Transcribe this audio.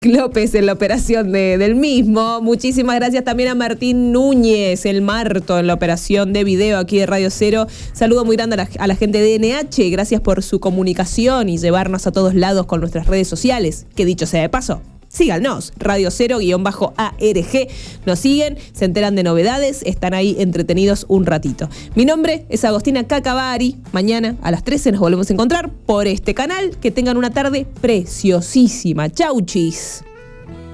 López en la operación del mismo. Muchísimas gracias también a Martín Núñez, el Marto, en la operación de video aquí de Radio Cero. Saludo muy grande a la gente de NH. Gracias por su comunicación y llevarnos a todos lados con nuestras redes sociales. Que dicho sea de paso, síganos, Radio Cero-ARG. Nos siguen, se enteran de novedades, están ahí entretenidos un ratito. Mi nombre es Agostina Cacavari. Mañana a las 13 nos volvemos a encontrar por este canal. Que tengan una tarde preciosísima. Chau, chis.